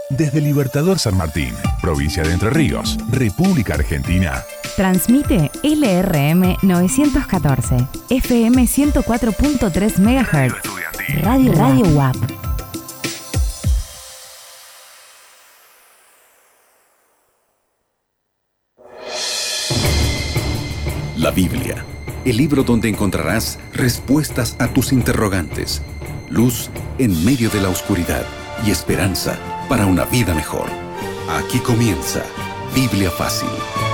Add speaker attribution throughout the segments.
Speaker 1: Desde Libertador San Martín, provincia de Entre Ríos, República Argentina.
Speaker 2: Transmite LRM 914, FM 104.3 MHz, Radio WAP.
Speaker 3: La Biblia, el libro donde encontrarás respuestas a tus interrogantes, luz en medio de la oscuridad y esperanza para una vida mejor. Aquí comienza Biblia Fácil.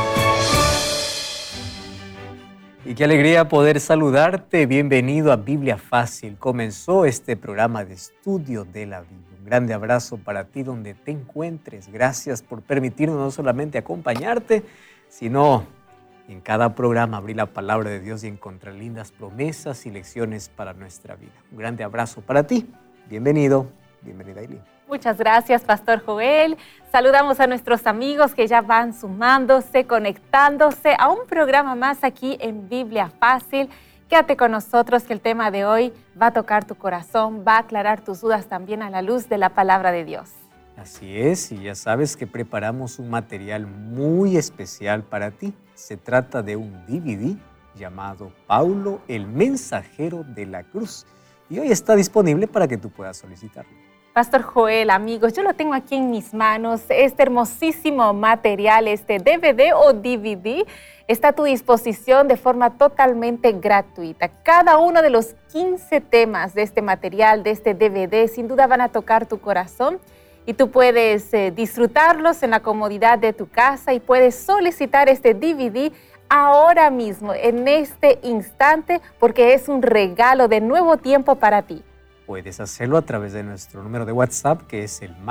Speaker 4: Y qué alegría poder saludarte. Bienvenido a Biblia Fácil. Comenzó este programa de estudio de la Biblia. Un grande abrazo para ti donde te encuentres. Gracias por permitirnos no solamente acompañarte, sino en cada programa abrir la palabra de Dios y encontrar lindas promesas y lecciones para nuestra vida. Un grande abrazo para ti. Bienvenido, bienvenida Aileen.
Speaker 5: Muchas gracias, Pastor Joel. Saludamos a nuestros amigos que ya van sumándose, conectándose a un programa más aquí en Biblia Fácil. Quédate con nosotros que el tema de hoy va a tocar tu corazón, va a aclarar tus dudas también a la luz de la palabra de Dios.
Speaker 4: Así es, y ya sabes que preparamos un material muy especial para ti. Se trata de un DVD llamado Paulo, el mensajero de la cruz. Y hoy está disponible para que tú puedas solicitarlo.
Speaker 5: Pastor Joel, amigos, yo lo tengo aquí en mis manos, este hermosísimo material, este DVD o DVD, está a tu disposición de forma totalmente gratuita. Cada uno de los 15 temas de este material, de este DVD, sin duda van a tocar tu corazón y tú puedes disfrutarlos en la comodidad de tu casa y puedes solicitar este DVD ahora mismo, en este instante, porque es un regalo de nuevo tiempo para ti.
Speaker 4: Puedes hacerlo a través de nuestro número de WhatsApp, que es el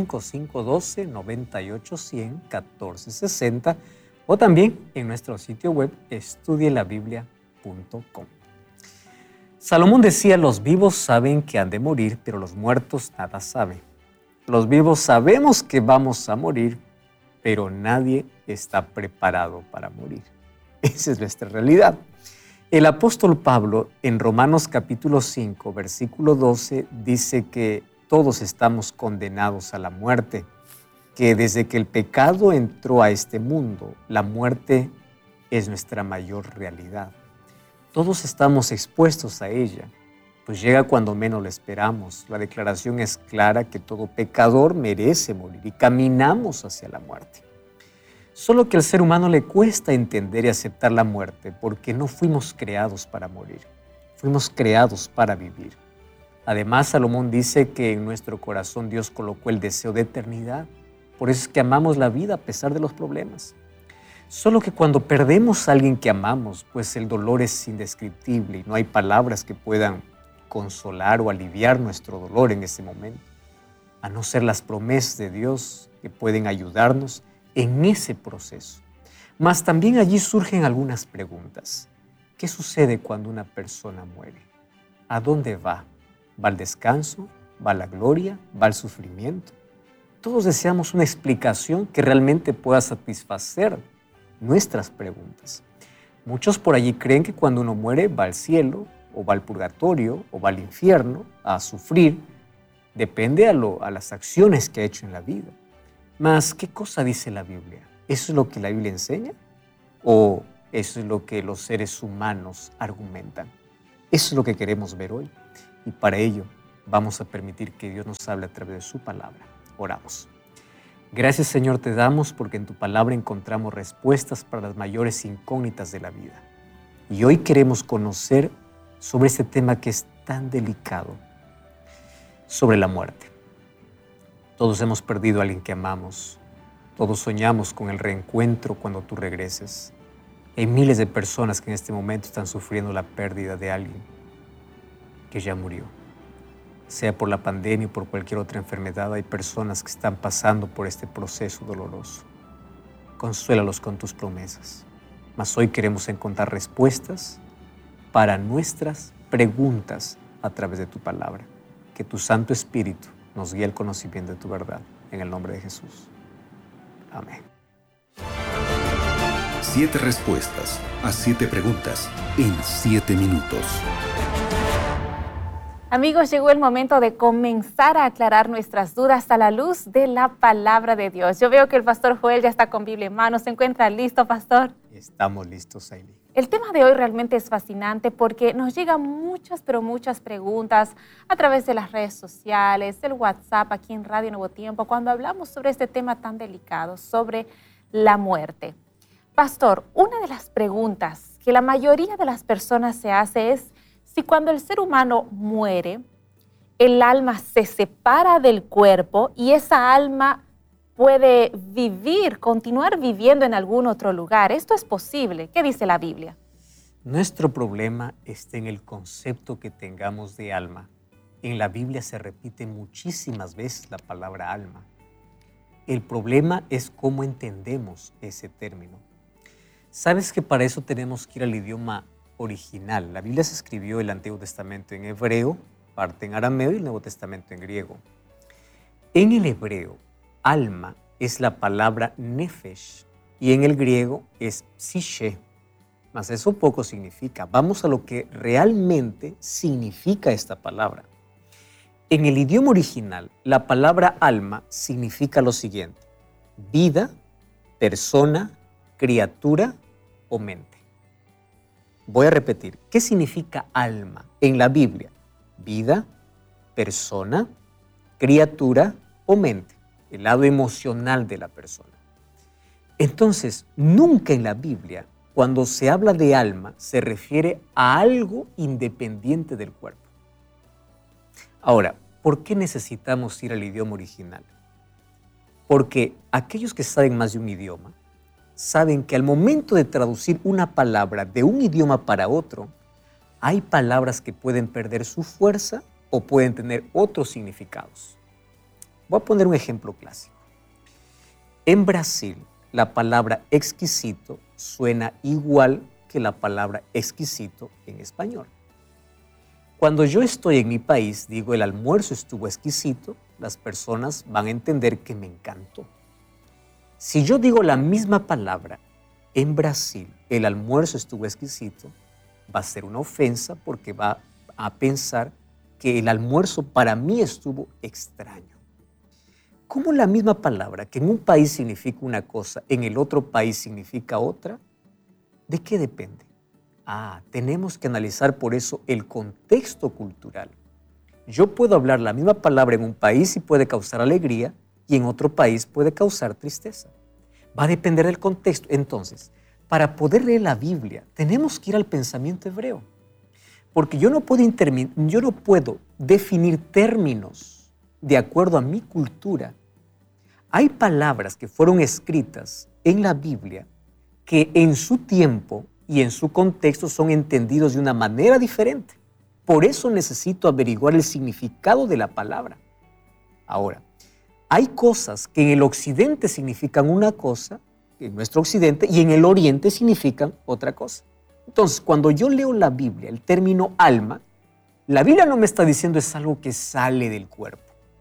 Speaker 4: +5512 9810 1460, o también en nuestro sitio web estudielabiblia.com. Salomón decía: los vivos saben que han de morir, pero los muertos nada saben. Los vivos sabemos que vamos a morir, pero nadie está preparado para morir. Esa es nuestra realidad. El apóstol Pablo, en Romanos capítulo 5, versículo 12, dice que todos estamos condenados a la muerte, que desde que el pecado entró a este mundo, la muerte es nuestra mayor realidad. Todos estamos expuestos a ella, pues llega cuando menos lo esperamos. La declaración es clara que todo pecador merece morir y caminamos hacia la muerte. Solo que al ser humano le cuesta entender y aceptar la muerte porque no fuimos creados para morir, fuimos creados para vivir. Además, Salomón dice que en nuestro corazón Dios colocó el deseo de eternidad. Por eso es que amamos la vida a pesar de los problemas. Solo que cuando perdemos a alguien que amamos, pues el dolor es indescriptible y no hay palabras que puedan consolar o aliviar nuestro dolor en ese momento, a no ser las promesas de Dios que pueden ayudarnos en ese proceso. Mas también allí surgen algunas preguntas. ¿Qué sucede cuando una persona muere? ¿A dónde va? ¿Va al descanso? ¿Va a la gloria? ¿Va al sufrimiento? Todos deseamos una explicación que realmente pueda satisfacer nuestras preguntas. Muchos por allí creen que cuando uno muere va al cielo, o va al purgatorio, o va al infierno a sufrir. Depende a las acciones que ha hecho en la vida. Mas, ¿qué cosa dice la Biblia? ¿Eso es lo que la Biblia enseña? ¿O eso es lo que los seres humanos argumentan? Eso es lo que queremos ver hoy. Y para ello vamos a permitir que Dios nos hable a través de su palabra. Oramos. Gracias, Señor, te damos porque en tu palabra encontramos respuestas para las mayores incógnitas de la vida. Y hoy queremos conocer sobre este tema que es tan delicado, sobre la muerte. Todos hemos perdido a alguien que amamos. Todos soñamos con el reencuentro cuando tú regreses. Hay miles de personas que en este momento están sufriendo la pérdida de alguien que ya murió. Sea por la pandemia o por cualquier otra enfermedad, hay personas que están pasando por este proceso doloroso. Consuélalos con tus promesas. Mas hoy queremos encontrar respuestas para nuestras preguntas a través de tu palabra. Que tu Santo Espíritu nos guía al conocimiento de tu verdad. En el nombre de Jesús. Amén.
Speaker 3: 7 respuestas a 7 preguntas en 7 minutos.
Speaker 5: Amigos, llegó el momento de comenzar a aclarar nuestras dudas a la luz de la palabra de Dios. Yo veo que el pastor Joel ya está con Biblia en mano. ¿Se encuentra listo, pastor?
Speaker 4: Estamos listos, Ailey.
Speaker 5: El tema de hoy realmente es fascinante porque nos llegan muchas, pero muchas preguntas a través de las redes sociales, del WhatsApp, aquí en Radio Nuevo Tiempo, cuando hablamos sobre este tema tan delicado, sobre la muerte. Pastor, una de las preguntas que la mayoría de las personas se hace es si cuando el ser humano muere, el alma se separa del cuerpo y esa alma puede vivir, continuar viviendo en algún otro lugar. ¿Esto es posible? ¿Qué dice la Biblia?
Speaker 4: Nuestro problema está en el concepto que tengamos de alma. En la Biblia se repite muchísimas veces la palabra alma. El problema es cómo entendemos ese término. ¿Sabes que para eso tenemos que ir al idioma original? La Biblia se escribió el Antiguo Testamento en hebreo, parte en arameo y el Nuevo Testamento en griego. En el hebreo, alma es la palabra nefesh y en el griego es psiche. Mas eso poco significa. Vamos a lo que realmente significa esta palabra. En el idioma original, la palabra alma significa lo siguiente: vida, persona, criatura o mente. Voy a repetir. ¿Qué significa alma en la Biblia? Vida, persona, criatura o mente. El lado emocional de la persona. Entonces, nunca en la Biblia, cuando se habla de alma, se refiere a algo independiente del cuerpo. Ahora, ¿por qué necesitamos ir al idioma original? Porque aquellos que saben más de un idioma, saben que al momento de traducir una palabra de un idioma para otro, hay palabras que pueden perder su fuerza o pueden tener otros significados. Voy a poner un ejemplo clásico. En Brasil, la palabra exquisito suena igual que la palabra exquisito en español. Cuando yo estoy en mi país, digo el almuerzo estuvo exquisito, las personas van a entender que me encantó. Si yo digo la misma palabra en Brasil, el almuerzo estuvo exquisito, va a ser una ofensa porque va a pensar que el almuerzo para mí estuvo extraño. ¿Cómo la misma palabra que en un país significa una cosa, en el otro país significa otra? ¿De qué depende? Tenemos que analizar por eso el contexto cultural. Yo puedo hablar la misma palabra en un país y puede causar alegría y en otro país puede causar tristeza. Va a depender del contexto. Entonces, para poder leer la Biblia, tenemos que ir al pensamiento hebreo. Porque yo no puedo definir términos de acuerdo a mi cultura. Hay palabras que fueron escritas en la Biblia que en su tiempo y en su contexto son entendidos de una manera diferente. Por eso necesito averiguar el significado de la palabra. Ahora, hay cosas que en el occidente significan una cosa, en nuestro occidente, y en el oriente significan otra cosa. Entonces, cuando yo leo la Biblia, el término alma, la Biblia no me está diciendo es algo que sale del cuerpo.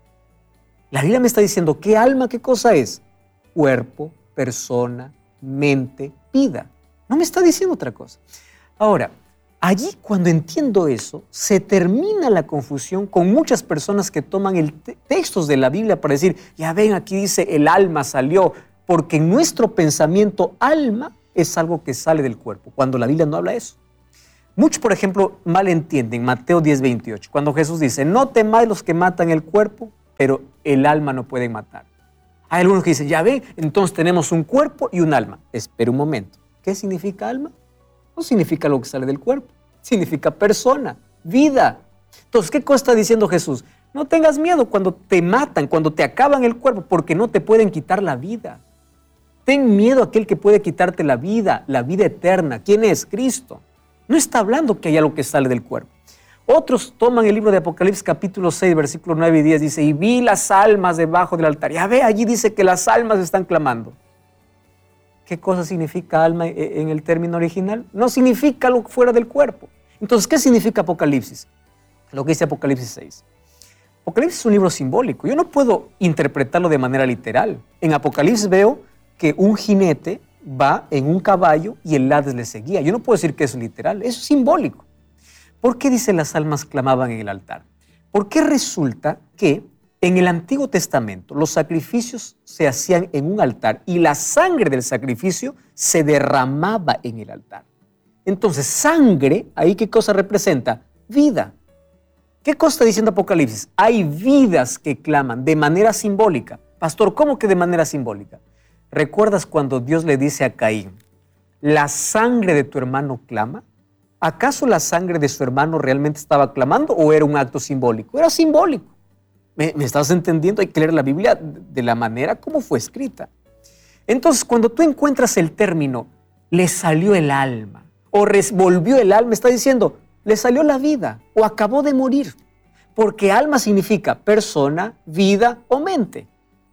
Speaker 4: La Biblia me está diciendo ¿qué alma, qué cosa es? Cuerpo, persona, mente, vida. No me está diciendo otra cosa. Ahora, allí cuando entiendo eso, se termina la confusión con muchas personas que toman textos de la Biblia para decir, ya ven, aquí dice el alma salió, porque en nuestro pensamiento alma es algo que sale del cuerpo, cuando la Biblia no habla eso. Muchos, por ejemplo, malentienden Mateo 10:28, cuando Jesús dice, no temáis los que matan el cuerpo, pero el alma no pueden matar. Hay algunos que dicen, ya ven, entonces tenemos un cuerpo y un alma. Espera un momento, ¿qué significa alma? No significa lo que sale del cuerpo, significa persona, vida. Entonces, ¿qué cosa está diciendo Jesús? No tengas miedo cuando te matan, cuando te acaban el cuerpo, porque no te pueden quitar la vida. Ten miedo a aquel que puede quitarte la vida eterna. ¿Quién es? Cristo. No está hablando que hay algo que sale del cuerpo. Otros toman el libro de Apocalipsis capítulo 6, versículos 9 y 10, dice, y vi las almas debajo del altar. Ya ve, allí dice que las almas están clamando. ¿Qué cosa significa alma en el término original? No significa algo fuera del cuerpo. Entonces, ¿qué significa Apocalipsis? Lo que dice Apocalipsis 6. Apocalipsis es un libro simbólico. Yo no puedo interpretarlo de manera literal. En Apocalipsis veo que un jinete va en un caballo y el Hades le seguía. Yo no puedo decir que eso es literal, eso es simbólico. ¿Por qué dice las almas clamaban en el altar? ¿Por qué resulta que en el Antiguo Testamento los sacrificios se hacían en un altar y la sangre del sacrificio se derramaba en el altar? Entonces, sangre, ¿ahí qué cosa representa? Vida. ¿Qué cosa está diciendo Apocalipsis? Hay vidas que claman de manera simbólica. Pastor, ¿cómo que de manera simbólica? ¿Recuerdas cuando Dios le dice a Caín, la sangre de tu hermano clama? ¿Acaso la sangre de su hermano realmente estaba clamando o era un acto simbólico? Era simbólico. ¿Me estás entendiendo? Hay que leer la Biblia de la manera como fue escrita. Entonces, cuando tú encuentras el término, le salió el alma, o volvió el alma, está diciendo, le salió la vida, o acabó de morir. Porque alma significa persona, vida o mente.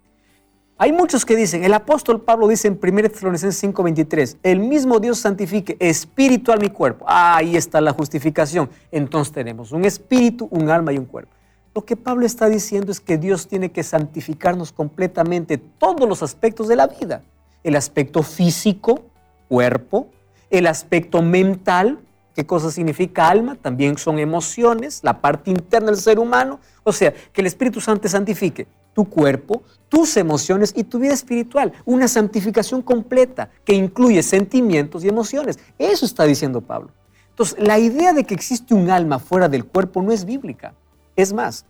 Speaker 4: Hay muchos que dicen, el apóstol Pablo dice en 1 Tesalonicenses 5:23, el mismo Dios santifique espíritu a mi cuerpo. Ahí está la justificación. Entonces tenemos un espíritu, un alma y un cuerpo. Lo que Pablo está diciendo es que Dios tiene que santificarnos completamente todos los aspectos de la vida. El aspecto físico, cuerpo, el aspecto mental, ¿qué cosa significa alma? También son emociones, la parte interna del ser humano. O sea, que el Espíritu Santo te santifique tu cuerpo, tus emociones y tu vida espiritual. Una santificación completa que incluye sentimientos y emociones. Eso está diciendo Pablo. Entonces, la idea de que existe un alma fuera del cuerpo no es bíblica. Es más,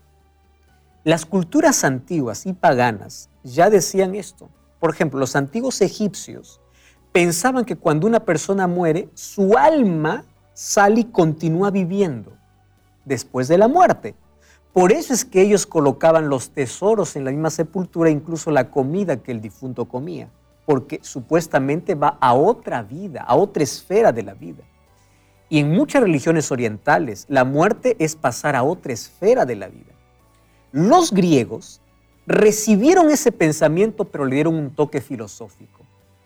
Speaker 4: las culturas antiguas y paganas ya decían esto. Por ejemplo, los antiguos egipcios pensaban que cuando una persona muere, su alma sale y continúa viviendo después de la muerte. Por eso es que ellos colocaban los tesoros en la misma sepultura, incluso la comida que el difunto comía, porque supuestamente va a otra vida, a otra esfera de la vida. Y en muchas religiones orientales, la muerte es pasar a otra esfera de la vida. Los griegos recibieron ese pensamiento, pero le dieron un toque filosófico.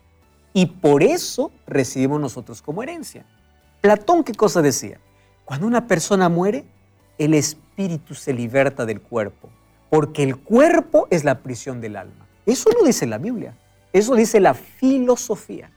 Speaker 4: Y por eso recibimos nosotros como herencia. Platón, ¿qué cosa decía? Cuando una persona muere, el espíritu se liberta del cuerpo, porque el cuerpo es la prisión del alma. Eso no dice la Biblia, eso dice la filosofía.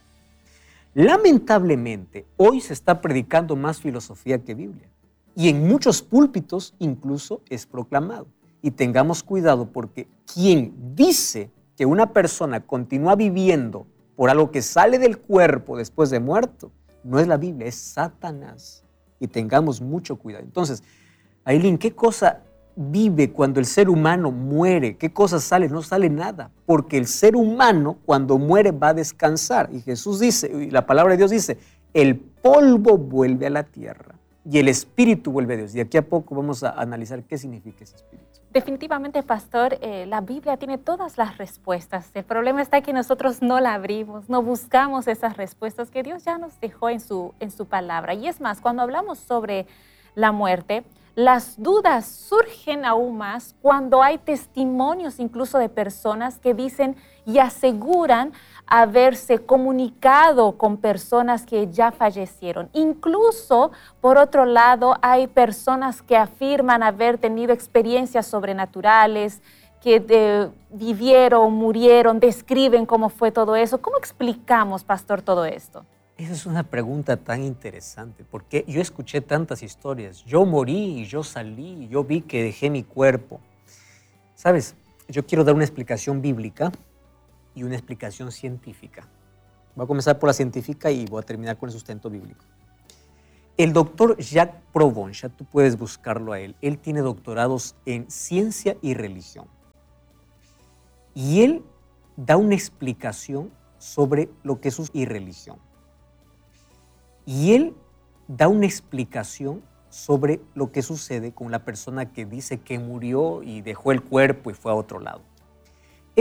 Speaker 4: Lamentablemente, hoy se está predicando más filosofía que Biblia. Y en muchos púlpitos incluso es proclamado. Y tengamos cuidado porque quien dice que una persona continúa viviendo por algo que sale del cuerpo después de muerto, no es la Biblia, es Satanás. Y tengamos mucho cuidado. Entonces, Ailín, ¿qué cosa vive cuando el ser humano muere? ¿Qué cosa sale? No sale nada, porque el ser humano cuando muere va a descansar. Y Jesús dice, y la palabra de Dios dice, el polvo vuelve a la tierra y el espíritu vuelve a Dios. Y aquí a poco vamos a analizar qué significa ese espíritu.
Speaker 5: Definitivamente, pastor, la Biblia tiene todas las respuestas. El problema está que nosotros no la abrimos, no buscamos esas respuestas que Dios ya nos dejó en su palabra. Y es más, cuando hablamos sobre la muerte, las dudas surgen aún más cuando hay testimonios incluso de personas que dicen y aseguran haberse comunicado con personas que ya fallecieron. Incluso, por otro lado, hay personas que afirman haber tenido experiencias sobrenaturales, que vivieron, murieron, describen cómo fue todo eso. ¿Cómo explicamos, pastor, todo esto?
Speaker 4: Esa es una pregunta tan interesante, porque yo escuché tantas historias. Yo morí y yo salí, y yo vi que dejé mi cuerpo. ¿Sabes? Yo quiero dar una explicación bíblica y una explicación científica. Voy a comenzar por la científica y voy a terminar con el sustento bíblico. El doctor Jacques Provenza, tú puedes buscarlo a él. Él tiene doctorados en ciencia y religión. Y él da una explicación sobre lo que es y religión. Y él da una explicación sobre lo que sucede con la persona que dice que murió y dejó el cuerpo y fue a otro lado.